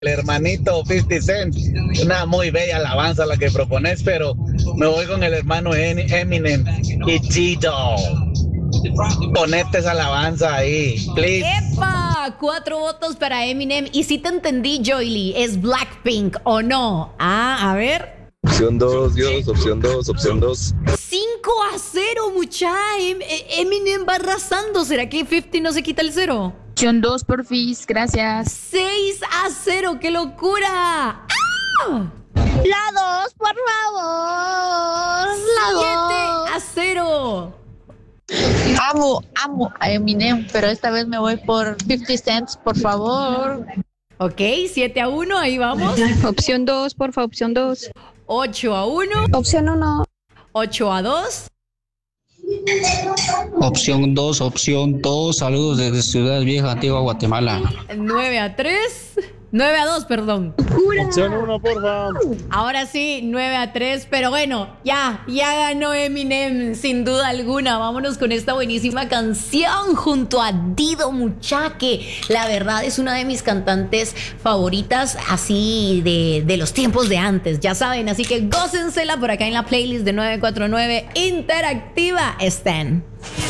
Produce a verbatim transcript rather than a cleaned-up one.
el hermanito fifty Cent. Una muy bella alabanza la que propones, pero me voy con el hermano Eminem y Tito. Ponete esa alabanza ahí, please. ¡Epa! Cuatro votos para Eminem. Y si te entendí, Joyly, ¿es Blackpink o no? Ah, a ver. Opción dos, Dios, opción dos, opción dos. cinco a cero, mucha. Em- Eminem va arrasando. ¿Será que cincuenta no se quita el cero? Opción dos, porfis, gracias. seis a cero, ¡qué locura! ¡Ah! La dos, por favor. La siete dos. a cero. Amo, amo a Eminem, pero esta vez me voy por cincuenta cents, por favor. Ok, siete a uno, ahí vamos. Opción dos, porfa, opción dos. ocho a uno. Opción uno. ocho a dos. Opción dos, opción dos. Saludos desde Ciudad Vieja, Antigua, Guatemala. nueve a tres. nueve a dos, perdón. Opción uno, por favor. Ahora sí, nueve a tres, pero bueno, ya, ya ganó Eminem, sin duda alguna. Vámonos con esta buenísima canción junto a Dido Muchaque. La verdad es una de mis cantantes favoritas, así de, de los tiempos de antes, ya saben. Así que gócensela por acá en la playlist de nueve cuatro nueve Interactiva. Estén.